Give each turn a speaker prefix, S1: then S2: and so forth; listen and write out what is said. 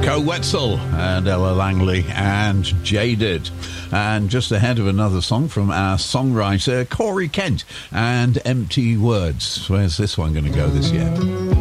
S1: Marco Wetzel and Ella Langley and Jaded. And just ahead of another song from our songwriter Corey Kent and Empty Words. Where's this one going to go this year?